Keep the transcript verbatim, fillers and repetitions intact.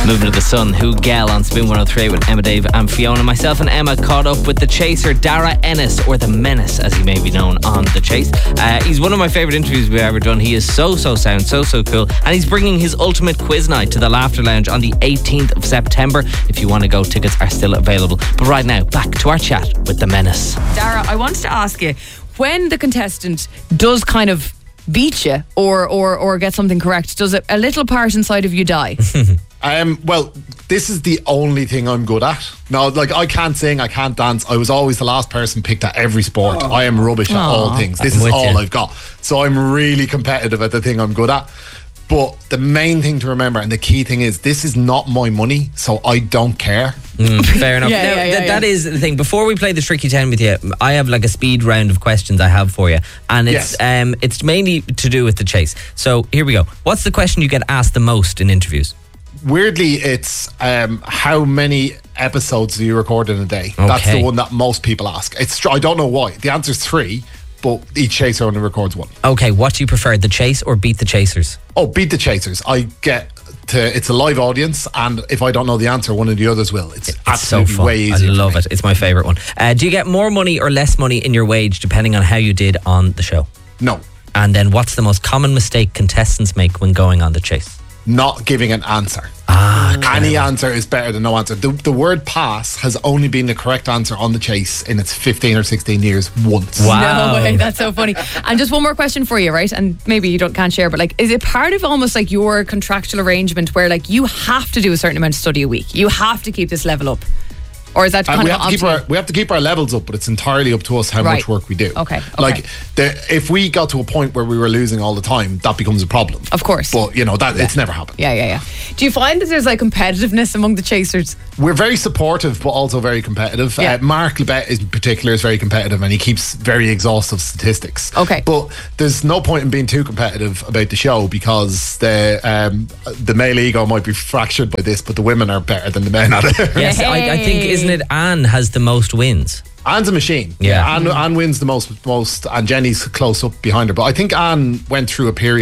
Moving to the Sun, Who Gel on Spin one oh three with Emma, Dave and Fiona. Myself and Emma caught up with the chaser Dara Ennis, or the Menace as he may be known on The Chase. Uh, he's one of my favourite interviews we've ever done. He is so so sound, so so cool, and he's bringing his ultimate quiz night to the Laughter Lounge on the eighteenth of September. If you want to go, tickets are still available. But right now, back to our chat with the Menace. Dara, I wanted to ask you, when the contestant does kind of beat you or or, or get something correct, does a, a little part inside of you die? Um, well, this is the only thing I'm good at. No, like I can't sing, I can't dance. I was always the last person picked at every sport. Oh. I am rubbish at all things. This I'm is all you. I've got. So I'm really competitive at the thing I'm good at. But the main thing to remember, and the key thing is, this is not my money, so I don't care. Mm, fair enough. Yeah, Now, yeah, yeah, th- yeah. That is the thing. Before we play the Tricky ten with you, I have like a speed round of questions I have for you, and it's Yes. um it's mainly to do with the chase. So here we go. What's the question you get asked the most in interviews? Weirdly, it's um, how many episodes do you record in a day? That's Okay. the one that most people ask. It's tr- I don't know why. The answer's three, but each chaser only records one. Okay, what do you prefer, the chase or beat the chasers? Oh, beat the chasers. I get to, it's a live audience, and if I don't know the answer, one of the others will. It's, It's absolutely so fun. way I easier. for love me. it. It's my favourite one. Uh, do you get more money or less money in your wage depending on how you did on the show? No, And then what's the most common mistake contestants make when going on the chase? not giving an answer. Ah, Any answer is better than no answer. The, the word pass has only been the correct answer on the chase in its fifteen or sixteen years once. Wow. No way, that's so funny. And just one more question for you, right? And maybe you don't can't share, but like, is it part of almost like your contractual arrangement where like you have to do a certain amount of study a week? You have to keep this level up? Or is that Uh, kind we, of have to keep up to our, we have to keep our levels up, but it's entirely up to us how Right. much work we do. Okay, okay. Like, the, if we got to a point where we were losing all the time, that becomes a problem. Of course. But, you know, that it's never happened. Yeah, yeah, yeah. Do you find that there's like competitiveness among the chasers? We're very supportive, but also very competitive. Yeah. Uh, Mark Lebet in particular is very competitive, and he keeps very exhaustive statistics. Okay. But there's no point in being too competitive about the show, because the um, the male ego might be fractured by this, but the women are better than the men at it. Yes, I, I think, isn't it Anne has the most wins? Anne's a machine. Yeah. Anne, Anne wins the most, most, and Jenny's close up behind her. But I think Anne went through a period